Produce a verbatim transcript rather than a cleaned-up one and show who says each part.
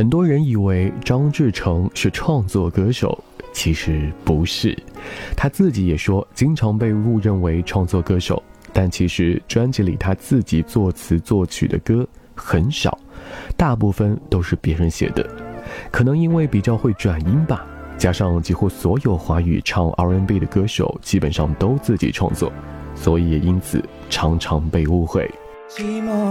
Speaker 1: 很多人以为张志成是创作歌手，其实不是。他自己也说，经常被误认为创作歌手，但其实专辑里他自己作词作曲的歌很少，大部分都是别人写的。可能因为比较会转音吧，加上几乎所有华语唱 R and B 的歌手基本上都自己创作，所以也因此常常被误会。
Speaker 2: 寂寞